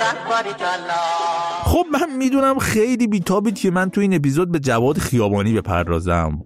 خب من میدونم خیلی بیتابید که من تو این اپیزود به جواد خیابانی بپردازم.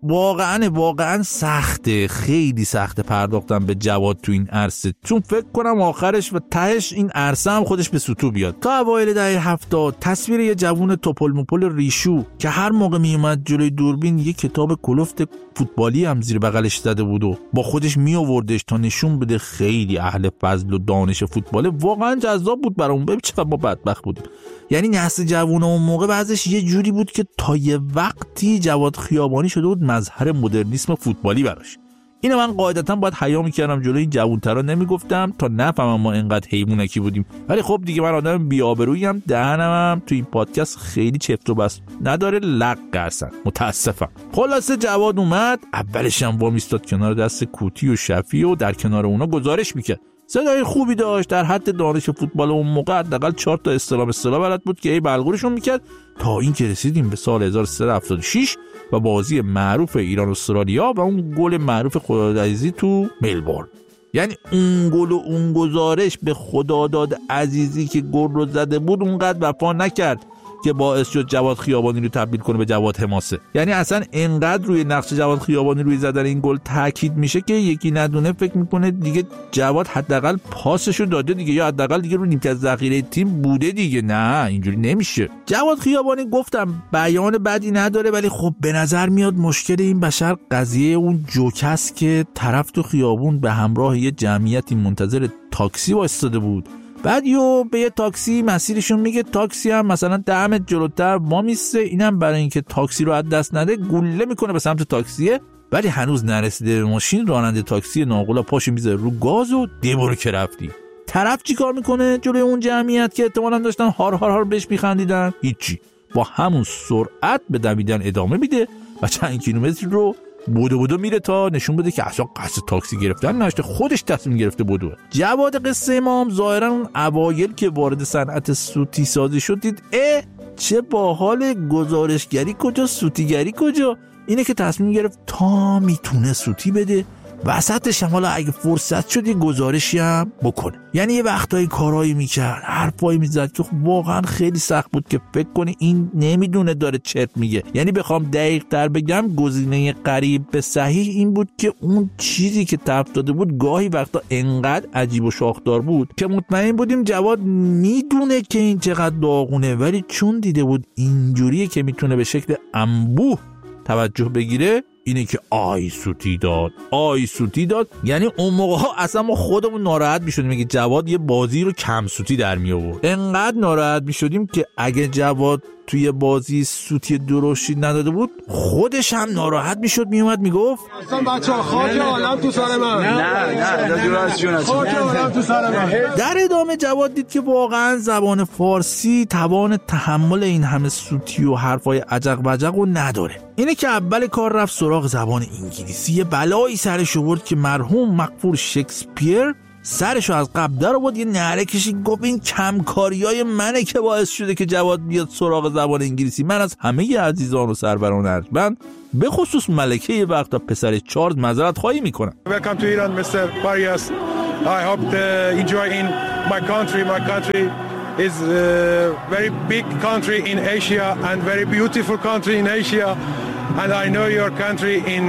واقعا سخته، خیلی سخته پرداختم به جواد تو این عرصه، چون فکر کنم آخرش و تهش این عرصه هم خودش به سوتو بیاد. تا اوایل دهه 70 تصویر یه جوون توپل مپل ریشو که هر موقع میومد جلوی دوربین یه کتاب کلفت فوتبالی هم زیر بغلش زده بود و با خودش میآوردش تا نشون بده خیلی اهل فضل و دانش فوتباله، واقعا جذاب بود برام. ببین چقدر ما بدبخت بودیم. یعنی نسل جوون اون موقع بعضش یه جوری بود که تا یه وقتی جواد خیابانی شده بود مظهر مدرنیسم فوتبالی براش. اینو من قاعدتا باید حیا میکردم جلوی این جوونترا نمیگفتم تا نفهمم ما اینقدر حیوانکی بودیم، ولی خب دیگه من آدم بی‌آبروییم، دهنم تو این پادکست خیلی چفت و بست نداره، لق قرسن، متاسفم. خلاصه جواد اومد، اولش هم وامیستاد کنار دست کوتی و شفیع و در کنار اونا گزارش میکرد. صدای خوبی داشت، در حد دانش فوتبال اون موقع حداقل 4 تا اصطلاح بلد بود که ای بلغورشون میکرد، تا این که رسیدیم به سال 1376 و بازی معروف ایران استرالیا و اون گل معروف خدادادعزیزی تو ملبورن. یعنی اون گل و اون گزارش به خداداد عزیزی که گل رو زده بود اونقدر وفا نکرد که باعث شد جواد خیابانی رو تبدیل کنه به جواد حماسه. یعنی اصلا انقدر روی نقش جواد خیابانی روی زدن این گل تاکید میشه که یکی ندونه فکر میکنه دیگه جواد حداقل پاسشو داده دیگه، یا حداقل دیگه رو نیمکت ذخیره تیم بوده دیگه. نه اینجوری نمیشه. جواد خیابانی گفتم بیان بدی نداره، ولی خب به نظر میاد مشکل این بشر قضیه اون جوک است که طرف تو خیابون به همراه یه جمعیتی منتظر تاکسی وایساده بود، بعد به یه تاکسی مسیرشون میگه، تاکسی هم مثلا 10 متر جلوتر وامیسته، اینم برای اینکه تاکسی رو از دست نده گله میکنه به سمت تاکسیه، ولی هنوز نرسیده به ماشین راننده تاکسی ناقلا پاشو میذاره رو گاز و دیبرو که رفتی. طرف چی کار میکنه جلوی اون جمعیت که احتمالاً داشتن هار بهش میخندیدن؟ هیچی، با همون سرعت به دویدن ادامه میده و چند کیلومتر رو بودو میره تا نشون بده که اصلا قصد تاکسی گرفتن نشته، خودش تصمیم گرفته بودو. جواد قصه ما هم ظاهرا اون اوایل که وارد صنعت سوتی سازی شد دید چه باحال، گزارشگری کجا سوتیگری کجا، اینه که تصمیم گرفت تا میتونه سوتی بده، وسطش هم حالا اگه فرصت شد یه گزارشی هم بکنه. یعنی یه وقتایی کارایی میکرد، حرفایی میزد که واقعا خیلی سخت بود که فکر کنی این نمیدونه داره چرت میگه. یعنی بخوام دقیق تر بگم گزینه قریب به صحیح این بود که اون چیزی که تفت داده بود گاهی وقتا انقدر عجیب و شاخدار بود که مطمئن بودیم جواد میدونه که این چقدر داغونه، ولی چون دیده بود اینجوریه که میتونه به شکل انبوه توجه بگیره، اینه که آی سوتی داد. یعنی اون موقع ها اصلا ما خودمون ناراحت میشدیم میگه جواد یه بازی رو کم سوتی در می آورد. انقدر ناراحت میشدیم که اگه جواد توی بازی سوتی درشتی نداده بود خودش هم ناراحت میشد، میومد میگفت اصلا بچه‌ها خاک عالم تو سر من. نه دور از جون خاک عالم تو سر من. در ادامه جواد دید که واقعا زبان فارسی توان تحمل این همه سوتی و حرفای عجق بجق رو نداره. اینه که اول کار رفت سراغ زبان انگلیسی. یه بلایی سرش آورد که مرحوم مغفور شکسپیر سرشو از قبل در آورد، یه نعره کشید گفت این کمکاریای منه که باعث شده که جواد بیاد سراغ زبان انگلیسی. من از همه عزیزان و سروران ارجمند به خصوص ملکه یه وقتا پسر چارلز معذرت خواهی میکنم. Welcome to Iran, Mr. Farias. I hope to enjoy in my country. My country is a very big country in Asia and very beautiful country in Asia. And I know your country in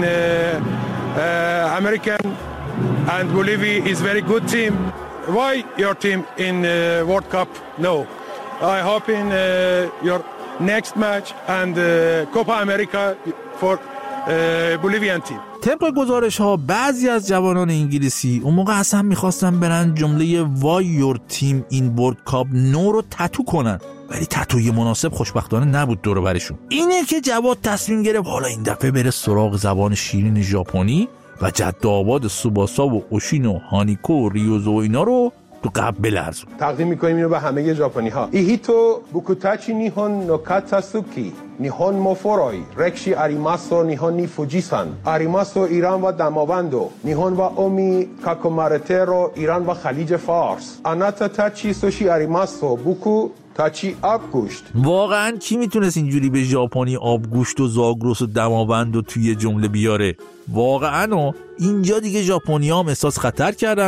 American and Bolivia is very good team. Why your team in World Cup? No. I hope in your next match and Copa America for Bolivian team. طبق گزارش ها بعضی از جوانان انگلیسی اون موقع اصلا میخواستن برن جمله Why your team in World Cup no رو تتو کنن، ولی تتوی مناسب خوشبختانه نبود دور برشون. اینه که جواد تصمیم گرفت حالا این دفعه بره سراغ زبان شیرین ژاپنی و جد آباد سوباسا و اوشین و هانیکو و ریوزو و اینا رو تو قبل بلرزون. تقدیم میکنیم اینو به همه ژاپنی ها. ایهیتو بوکوتاچی نیهون نو کاتاسوکی نیهون موفورای رکشی آریماسو نیهون نی فوجیسان آریماسو ایران و دماوندو نیهون و اومی کاکومارترو ایران و خلیج فارس آناتا تاچی سوشی آریماسو بوکو تاچی آبگوشت. واقعا کی میتونست اینجوری به ژاپنی آبگوشت و زاگرس و دماوند رو توی جمله بیاره؟ واقعا اینجا دیگه ژاپنی‌ها هم احساس خطر کردن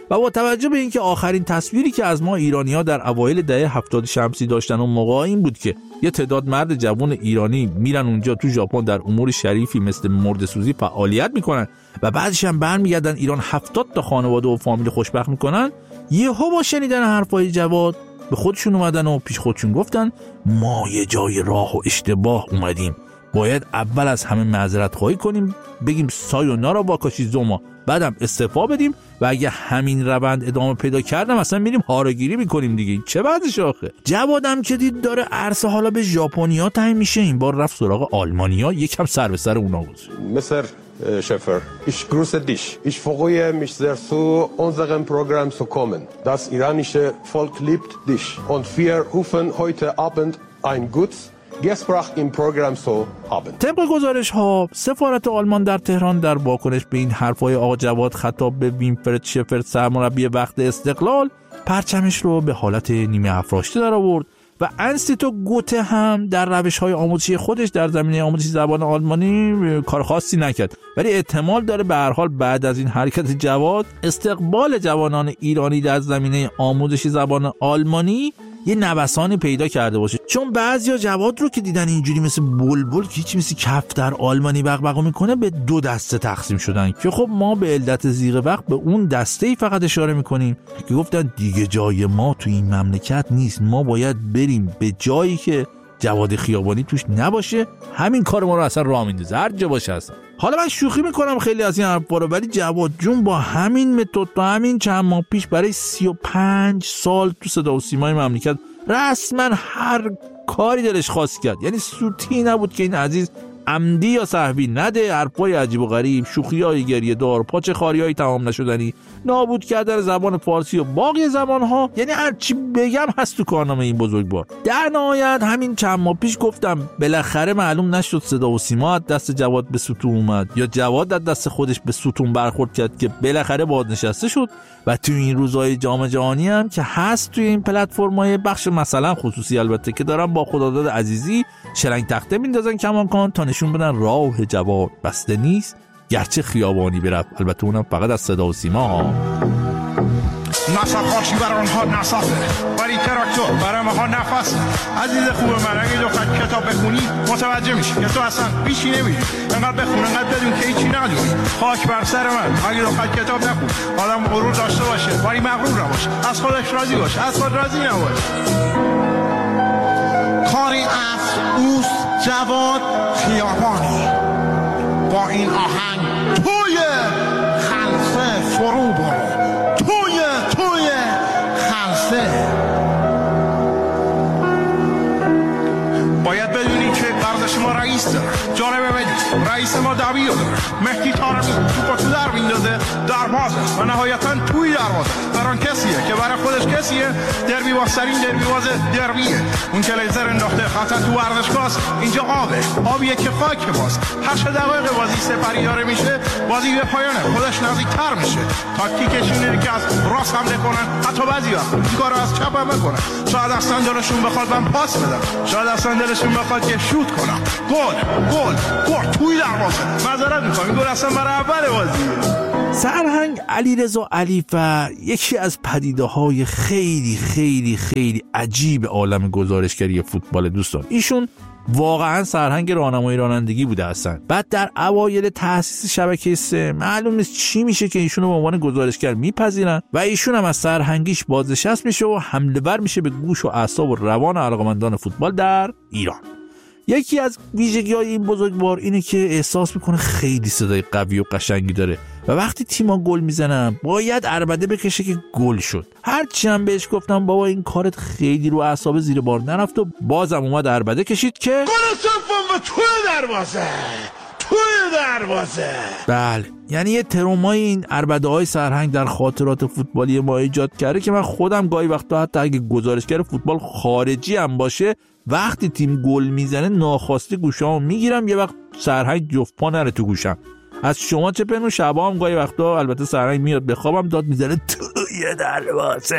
و با توجه به اینکه آخرین تصویری که از ما ایرانی‌ها در اوایل دهه 70 شمسی داشتن اون موقع این بود که یه تعداد مرد جوان ایرانی میرن اونجا تو ژاپن در امور شریفی مثل مرده‌سوزی فعالیت میکنن و بعدش هم برمیگردن ایران 70 تا خانواده و فامیل خوشبخت میکنن، یهو با شنیدن حرفای جواد به خودشون اومدن و پیش خودشون گفتن ما یه جای راه و اشتباه اومدیم، باید اول از همه معذرت خواهی کنیم، بگیم سایونارا واکاشی زوما، بعدم استعفا بدیم و اگه همین روند ادامه پیدا کردم اصلا میریم هاراگیری میکنیم دیگه. چه بعدش آخه؟ جوادم که دید داره عرصه حالا به ژاپنیا تعیین میشه، این بار رفت سراغ آلمانیا، یکم سر به سر اونا گذاشت. Mr. Schäfer, ich grüße dich. Ich freue mich sehr zu unserem Programm zu kommen. Das iranische Volk liebt dich und wir rufen heute Abend ein gutes Gespräch im Programm zu haben. طبق گزارش ها سفارت آلمان در تهران در واکنش به این حرفای آقا جواد خطاب به وینفرد شفر سرمربی وقت استقلال پرچمش رو به حالت نیمه افراشته در آورد و انستیتو گوته هم در روش‌های آموزشی خودش در زمینه آموزش زبان آلمانی کار خاصی نکرد، ولی احتمال داره به هر حال بعد از این حرکت جواد استقبال جوانان ایرانی در زمینه آموزش زبان آلمانی یه نوسانی پیدا کرده باشه، چون بعضیا جواد رو که دیدن اینجوری مثل بلبل که هیچ مثل کفتر آلمانی بغبغ میکنه به دو دسته تقسیم شدن که خب ما به علت زیغ وقت به اون دسته‌ای فقط اشاره میکنیم که گفتن دیگه جای ما تو این مملکت نیست، ما باید بریم به جایی که جواد خیابانی توش نباشه، همین کار ما رو اصلا راه میندازه هر جا باشه اصلا. حالا من شوخی میکنم خیلی از این حرفا رو، ولی جواد جون با همین متد تا همین چند ماه پیش برای 35 سال تو صدا و سیمای مملکت رسما هر کاری دلش خواست کرد، یعنی سوتی نبود که این عزیز عمدی یا صحبی نده حرفای عجیب و غریب، شوخیای گریه دار، پاچه خاریای تمام نشدنی، نابود کردن زبان فارسی و باقی زبان‌ها، یعنی هر چی بگم هست تو کارنامه این بزرگوار. در نهایت همین چند ماه پیش گفتم بالاخره معلوم نشد صدا و سیما از دست جواد به ستون اومد یا جواد از دست خودش به ستون برخورد کرد که بالاخره بازنشسته شد و تو این روزهای جام جهانی هم که هست توی این پلتفرم‌های بخش مثلا خصوصی البته که دارن با خداداد عزیزی شلنگ تخته میندازن کماکان تا نشون بدن راه جواد بسته نیست گرچه خیابانی برفت، البته اونم فقط از صدا و سیما ها. نصف خاشی برای آنها نصفه ولی تراکتور برای ماها نفسه. عزیز خوب من اگه دختر کتاب بخونی متوجه میشی که تو اصلا بیشی نمیری، انقدر بخون انقدر بدون که هیچی ندونی. خاک بر سر من اگه دختر کتاب نخون. آدم غرور داشته باشه ولی مغرور نباشه، از خودش راضی باشه از خود راضی نباشه. کاری از اوست جواد خیابانی با این آهنگ توی خلصه فرو برو، توی خلصه. باید بدونی که ورزش ما رئیس داره، جالبه بدید رئیس ما دبیر داره، مهدی طارمی توپو تو در میندازه دروازه و نهایتا توی دروازه بران کسیه که برای خودش کسیه دربی بازترین دربی باز دربیه. اون که لیزر انداخته خطا تو ورزشگاهست، اینجا آبیه که خاک باز 8 دقایق بازی سپری داره میشه، بازی به پایانه خودش نزدیک‌تر میشه. تاکتیکش اینه که از راست حمله کنن، حتی بعضیا این کارو از چپ هم بکنن. شاید اصلا دلشون بخواد من پاس بدم، شاید اصلا دلشون بخواد که شوت کنم. گل توی دروازه. معذرت میخوام این گل اصلا برای اول بازیه. سرهنگ علیرضا علیفر یکی از پدیده‌های خیلی خیلی خیلی عجیب عالم گزارشگری فوتبال دوستان. ایشون واقعا سرهنگ راهنمایی رانندگی بوده هستن. بعد در اوایل تأسیس شبکه 3 معلوم نیست چی میشه که ایشونو به عنوان گزارشگر میپذیرن و ایشون هم از سرهنگیش بازنشست میشه و حمله ور میشه به گوش و اعصاب و روان علاقه‌مندان فوتبال در ایران. یکی از ویژگی‌های این بزرگوار اینه که احساس میکنه خیلی صدای قوی و قشنگی داره و وقتی تیم‌ها گل میزنن باید عربده بکشه که گل شد. هرچی هم بهش گفتم بابا این کارت خیلی رو اعصاب زیر بار نرفت و بازم اومد عربده کشید که گل سوم و توی دروازه. بله، یعنی یه ترومای این عربده‌های سرهنگ در خاطرات فوتبالی ما ایجاد کرده که من خودم گاهی وقتا حتی اگه گزارشگر فوتبال خارجی هم باشه وقتی تیم گل میزنه ناخواسته گوشامو میگیرم، یه وقت سرهنگ جفت پا نره تو گوشم. از شما چه پنو شبا هم گاهی وقتا البته سرهنگ میاد به خوابم داد میزنه توی دروازه.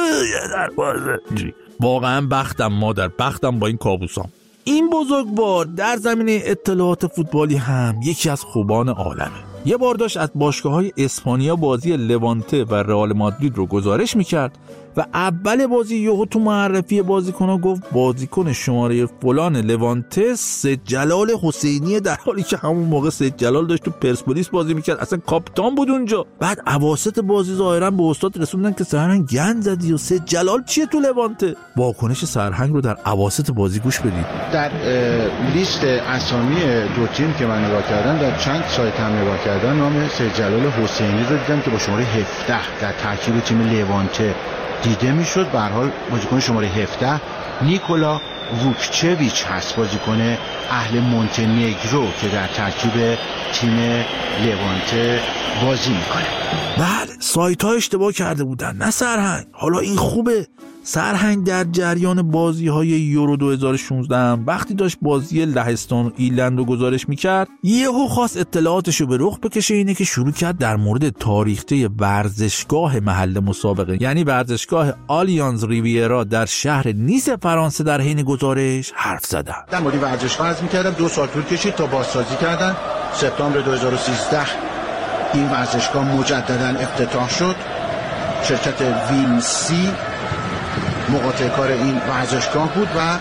واقعا بختم با این کابوسام. این بزرگوار در زمینه اطلاعات فوتبالی هم یکی از خوبان عالمه. یه بار داشت از باشگاه‌های اسپانیا بازی لوانته و رئال مادرید رو گزارش میکرد و اول بازی یهو تو معرفی بازیکن‌ها گفت بازیکن شماره فلان لوانته سید جلال حسینی، در حالی که همون موقع سید جلال داشت تو پرسپولیس بازی میکرد، اصلا کاپیتان بود اونجا. بعد اواسط بازی ظاهرا به استاد رسوندن که سرهنگ گند زدی و سید جلال چیه تو لوانته. واکنش سرهنگ رو در اواسط بازی گوش بدید. در لیست اسامی دو تیم که من نگاه کردم، در چند سایت هم نگاه کردم، نام سید جلال حسینی رو دیدم که با شماره 17 در ترکیب تیم لوانته دیده میشد. به هر حال بازیکن شماره 17 نیکولا ووکچویچ هست، بازیکن اهل مونتنگرو که در ترکیب تیم لوانته بازی میکنه. بله، سایت ها اشتباه کرده بودن، نه سرهنگ. حالا این خوبه. سرهنگ در جریان بازی های یورو 2016 وقتی داشت بازی لهستان و ایرلند رو گزارش میکرد، یهو خواست اطلاعاتشو به رخ بکشه. اینه که شروع کرد در مورد تاریخچه ورزشگاه محل مسابقه، یعنی ورزشگاه آلیانز ریویرا در شهر نیس فرانسه در حین گزارش حرف زدن. در مورد ورزشگاه عرض میکردم 2 سال طول کشید تا بازسازی کردن. سپتامبر 2013 این ورزشگاه مجددا افتتاح شد. شرکت ویلسی مقاطع کار این ورزشگاه بود و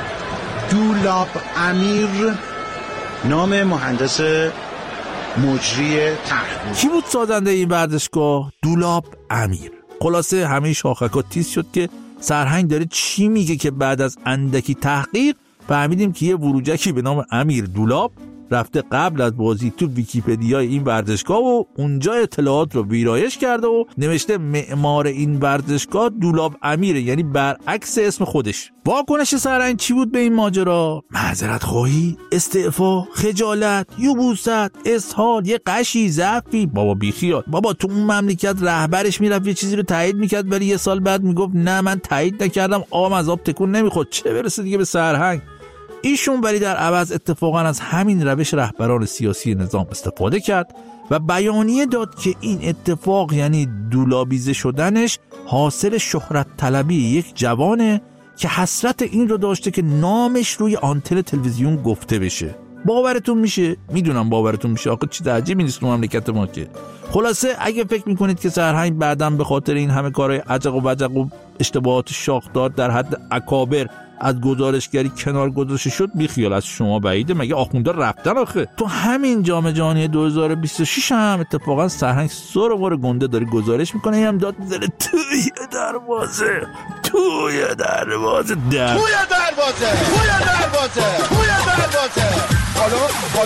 دولاب امیر نام مهندس مجری طرح بود. کی بود سازنده این ورزشگاه؟ دولاب امیر. خلاصه همه شاخک‌ها تیز شد که سرهنگ داره چی میگه که بعد از اندکی تحقیق فهمیدیم که یه وروجکی به نام امیر دولاب رفته قبل از بازی تو ویکی‌پدیای این ورزشگاه و اونجا اطلاعات رو ویرایش کرده و نوشته معمار این ورزشگاه دولاب امیره، یعنی برعکس اسم خودش. واکنش سرهنگ چی بود به این ماجرا؟ معذرت خواهی، استعفا، خجالت، یبوست، اسهال، یه قشی، ضعفی؟ بابا بیخیال. بابا تو اون مملکت رهبرش میرفت یه چیزی رو تایید میکرد ولی یه سال بعد میگفت نه من تایید نکردم، آب از آب تکون نمیخورد. چه برسه دیگه به سرهنگ. ایشون ولی در عوض اتفاقا از همین روش رهبران سیاسی نظام استفاده کرد و بیانیه داد که این اتفاق، یعنی دولابیزه شدنش، حاصل شهرت طلبی یک جوانه که حسرت این رو داشته که نامش روی آنتن تلویزیون گفته بشه. باورتون میشه؟ میدونم باورتون میشه، آخه چیز عجیبی نیست تو مملکت ما که. خلاصه اگه فکر میکنید که سرهنگ بعداً به خاطر این همه کارهای عجق و وجق و اشتباهات شاخدار در حد اکابر از گزارشگری کنار گذاشته شد، بی خیال، از شما بعیده. مگه آخوندا رفتن آخه؟ تو همین جام جهانی 2026 هم اتفاقا سرهنگ سر گنده داره گزارش میکنه، هم داد میزنه توی دروازه حالا